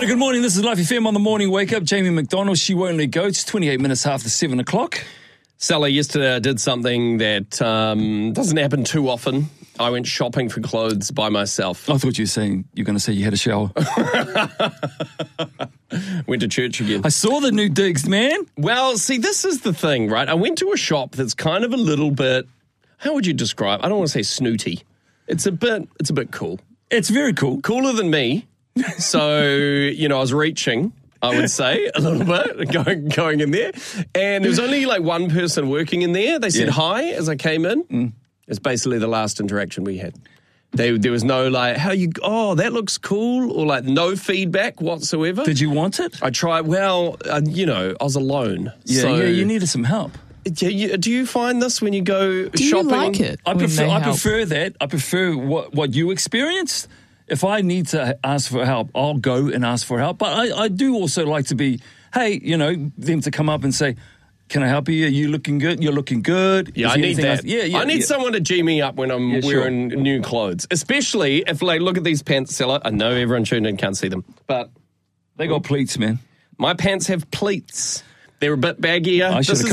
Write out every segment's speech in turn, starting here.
Kia ora, good morning. This is Life FM on the morning wake up. Jamie McDonald, she won't let go. It's 28 minutes after 7 o'clock. Sally, yesterday I did something that doesn't happen too often. I went shopping for clothes by myself. I thought you were going to say you had a shower. Went to church again. I saw the new digs, man. Well, see, this is the thing, right? I went to a shop that's kind of a little bit, how would you describe? I don't want to say snooty. It's a bit cool. It's very cool. Cooler than me. So, I was reaching, I would say, a little bit, going in there. And there was only like one person working in there. They said hi as I came in. It's basically the last interaction we had. There was no like, that looks cool, or like no feedback whatsoever. Did you want it? I tried. Well, I was alone. Yeah, you needed some help. Do you find this when you go shopping? Do you like it? I prefer that. I prefer what you experienced. If I need to ask for help, I'll go and ask for help. But I do also like to be, them to come up and say, can I help you? Are you looking good? You're looking good. Yeah, I need that. I need someone to G me up when I'm wearing new clothes. Especially if, look at these pants, Stella. I know everyone tuned in can't see them, but they got pleats, man. My pants have pleats. They're a bit baggier. I should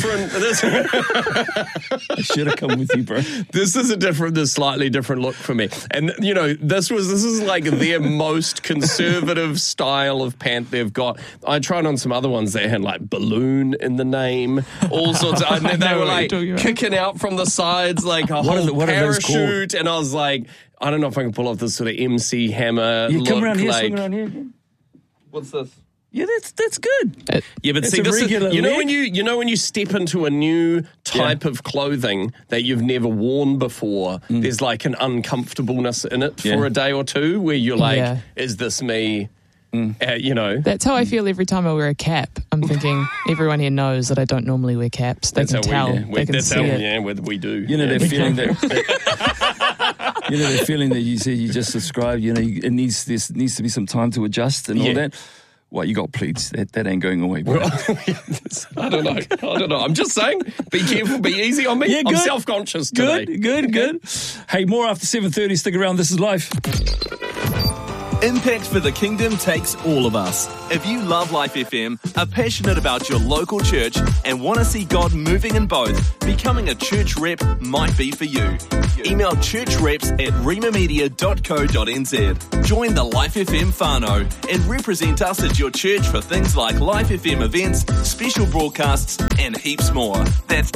have come with you, bro. This is a slightly different look for me. And, this is like their most conservative style of pant they've got. I tried on some other ones that had like balloon in the name, all sorts of, and they were like kicking out from the sides like a whole parachute. And I was like, I don't know if I can pull off this sort of MC Hammer look. Come around here, swing around here. What's this? Yeah, that's good. Yeah, but see, this is, when you step into a new type of clothing that you've never worn before, there's like an uncomfortableness in it for a day or two where you're like, is this me? That's how I feel every time I wear a cap. I'm thinking everyone here knows that I don't normally wear caps. They can tell. They can see it. We do. That feeling that the feeling that you said you just described. It needs to be some time to adjust and all that. Well, you got pleats. That ain't going away, bro. I don't know. I'm just saying, be careful, be easy on me. Yeah, I'm self-conscious today. Good. Hey, more after 7:30. Stick around. This is Life. Impact for the Kingdom takes all of us. If you love Life FM, are passionate about your local church, and want to see God moving in both, becoming a church rep might be for you. Email churchreps@rimamedia.co.nz. Join the Life FM whānau and represent us at your church for things like Life FM events, special broadcasts, and heaps more. That's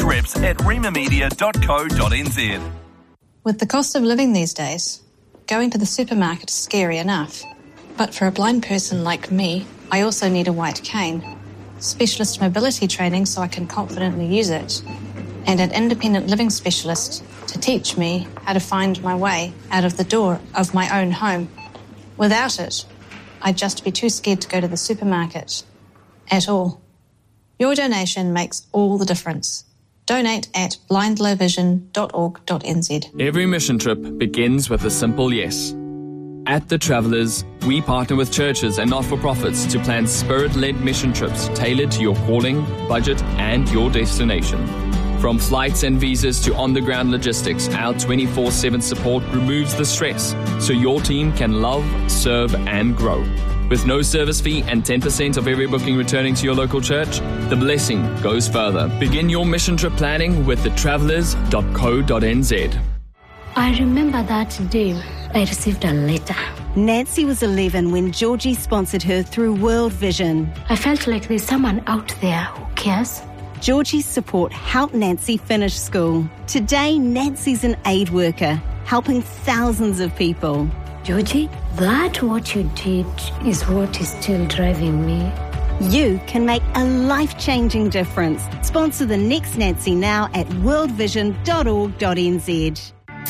churchreps@rimamedia.co.nz. With the cost of living these days, going to the supermarket is scary enough. But for a blind person like me, I also need a white cane, specialist mobility training so I can confidently use it, and an independent living specialist to teach me how to find my way out of the door of my own home. Without it, I'd just be too scared to go to the supermarket at all. Your donation makes all the difference. Donate at blindlowvision.org.nz. Every mission trip begins with a simple yes. At The Travellers, we partner with churches and not-for-profits to plan spirit-led mission trips tailored to your calling, budget, and your destination. From flights and visas to on-the-ground logistics, our 24/7 support removes the stress so your team can love, serve, and grow. With no service fee and 10% of every booking returning to your local church, the blessing goes further. Begin your mission trip planning with thetravellers.co.nz. I remember that day I received a letter. Nancy was 11 when Georgie sponsored her through World Vision. I felt like there's someone out there who cares. Georgie's support helped Nancy finish school. Today, Nancy's an aid worker, helping thousands of people. Georgie, that what you did is what is still driving me. You can make a life-changing difference. Sponsor the next Nancy now at worldvision.org.nz.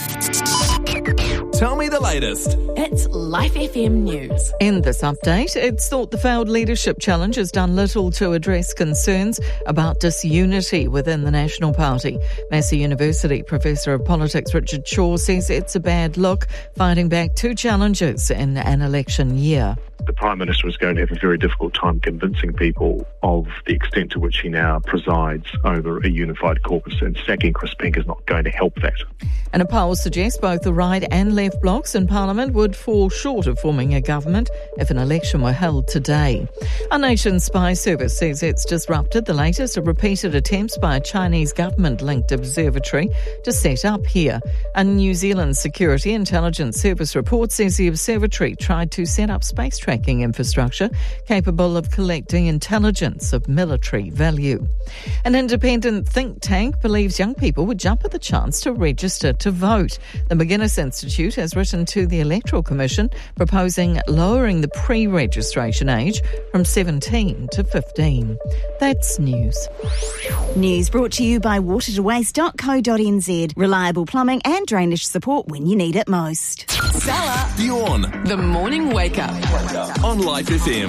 Tell me the latest. It's Life FM News. In this update, it's thought the failed leadership challenge has done little to address concerns about disunity within the National Party. Massey University Professor of Politics Richard Shaw says it's a bad look, fighting back two challenges in an election year. the Prime Minister is going to have a very difficult time convincing people of the extent to which he now presides over a unified caucus, and sacking Chris Pink is not going to help that. And a poll suggests both the right and left blocs in Parliament would fall short of forming a government if an election were held today. Our nation's spy service says it's disrupted the latest of repeated attempts by a Chinese government-linked observatory to set up here. A New Zealand Security Intelligence Service report says the observatory tried to set up space tracking infrastructure capable of collecting intelligence of military value. An independent think tank believes young people would jump at the chance to register to vote. The McGuinness Institute has written to the Electoral Commission proposing lowering the pre-registration age from 17 to 15. That's news. News brought to you by watertowaste.co.nz. Reliable plumbing and drainage support when you need it most. Stella, Bjorn, the morning wake up. on Life FM.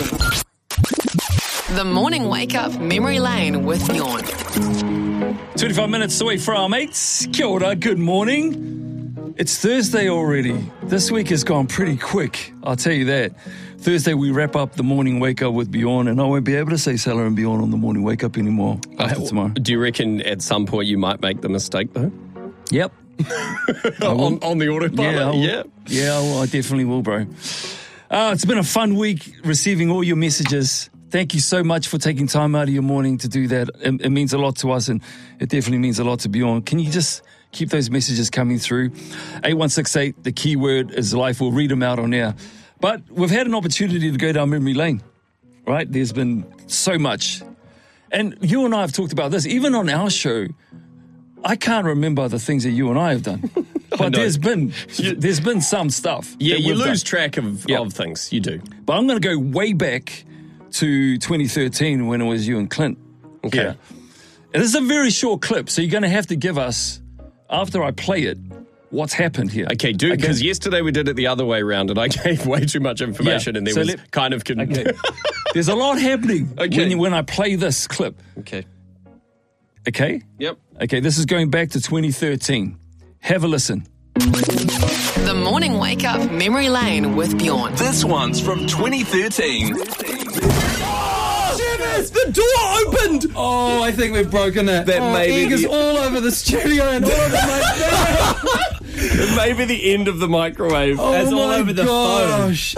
The morning wake up, memory lane with Bjorn. 25 minutes away from our mates. Kia ora, good morning. It's Thursday already. This week has gone pretty quick, I'll tell you that. Thursday we wrap up the morning wake up with Bjorn, and I won't be able to say Stella and Bjorn on the morning wake up anymore after tomorrow. Do you reckon at some point you might make the mistake though? Yep. on the autopilot? Yeah, I definitely will, bro. It's been a fun week receiving all your messages. Thank you so much for taking time out of your morning to do that. It means a lot to us, and it definitely means a lot to Bjorn. Can you just keep those messages coming through? 8168, the keyword is life. We'll read them out on air. But we've had an opportunity to go down memory lane, right? There's been so much. And you and I have talked about this. Even on our show, I can't remember the things that you and I have done. But there's been some stuff. Yeah, you lose track of things. You do. But I'm going to go way back to 2013 when it was you and Clint. Okay. Yeah. And this is a very short clip, so you're going to have to give us, after I play it, what's happened here. Okay, dude, because yesterday we did it the other way around and I gave way too much information and there was kind of... Okay. There's a lot happening when I play this clip. Okay. Okay? Yep. Okay, this is going back to 2013. Have a listen. The morning wake up, memory lane with Bjorn. This one's from 2013. The door opened! Oh, I think we've broken it. Egg is all over the studio and all over my phone. It may be the end of the microwave. Oh, It's all over the gosh.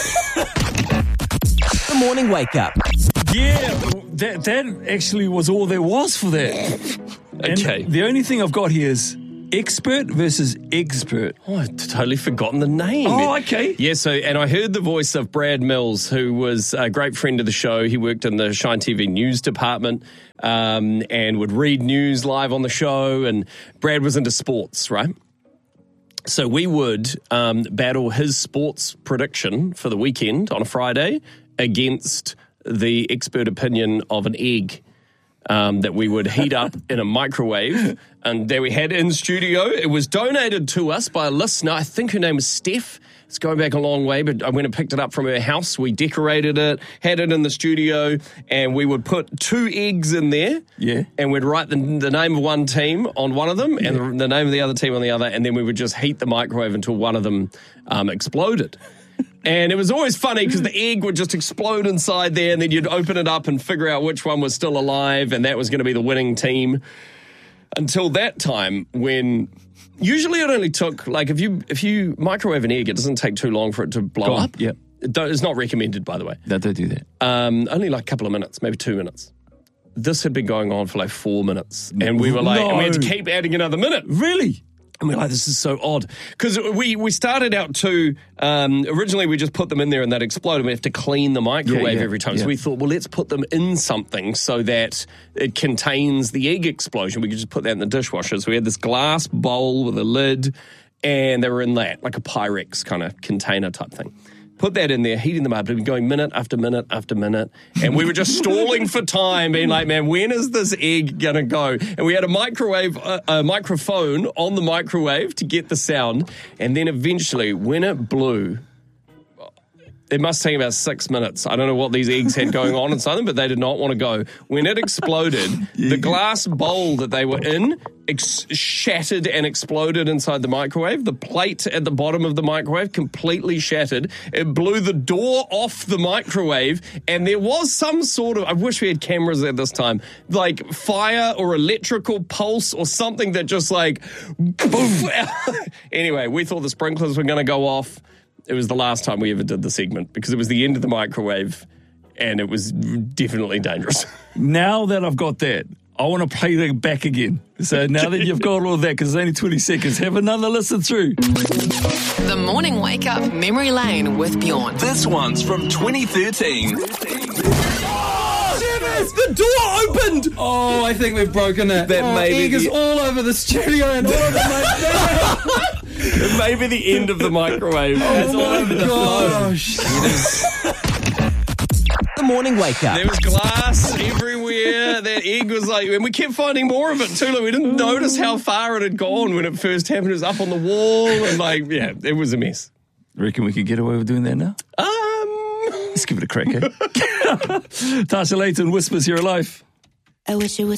The morning wake up. Yeah, that actually was all there was for that. Okay. And the only thing I've got here is expert versus expert. Oh, I'd totally forgotten the name. Oh, okay. Yeah, and I heard the voice of Brad Mills, who was a great friend of the show. He worked in the Shine TV news department and would read news live on the show. And Brad was into sports, right? So we would battle his sports prediction for the weekend on a Friday against the expert opinion of an egg that we would heat up in a microwave. And there we had it in studio. It was donated to us by a listener. I think her name was Steph. It's going back a long way, but I went and picked it up from her house. We decorated it, had it in the studio, and we would put 2 eggs in there. Yeah. And we'd write the name of one team on one of them and the name of the other team on the other, and then we would just heat the microwave until one of them exploded. And it was always funny because the egg would just explode inside there, and then you'd open it up and figure out which one was still alive, and that was going to be the winning team. Until that time, when usually it only took, like, if you microwave an egg, it doesn't take too long for it to blow up. Yeah, it's not recommended, by the way. No, don't do that. Only like a couple of minutes, maybe 2 minutes. This had been going on for like 4 minutes, and we were like, and we had to keep adding another minute. Really? And we're like, this is so odd. Because we started out to, originally we just put them in there and they'd explode and we have to clean the microwave every time. So we thought, well, let's put them in something so that it contains the egg explosion. We could just put that in the dishwasher. So we had this glass bowl with a lid and they were in that, like a Pyrex kind of container type thing. Put that in there, heating them up, and going minute after minute after minute. And we were just stalling for time, being like, man, when is this egg going to go? And we had a microphone on the microwave to get the sound. And then eventually, when it blew, It must take about 6 minutes. I don't know what these eggs had going on inside them, but they did not want to go. When it exploded, the glass bowl that they were in shattered and exploded inside the microwave. The plate at the bottom of the microwave completely shattered. It blew the door off the microwave, and there was some sort of, I wish we had cameras at this time, like fire or electrical pulse or something that just like, boom. Anyway, we thought the sprinklers were going to go off. It was the last time we ever did the segment because it was the end of the microwave and it was definitely dangerous. Now that I've got that, I want to play that back again. So now that you've got all of that, because it's only 20 seconds, have another listen through. The Morning Wake Up Memory Lane with Bjorn. This one's from 2013. The door opened! Oh, I think we've broken it. That egg is all over the studio and all over my It may be the end of the microwave. Oh my gosh. The Morning Wake Up. There was glass everywhere. That egg was like, and we kept finding more of it too. Like, we didn't notice how far it had gone when it first happened. It was up on the wall and like, yeah, it was a mess. Reckon we could get away with doing that now? Let's give it a crack, eh? Tasha Layton, Whispers, You're Alive. I wish it was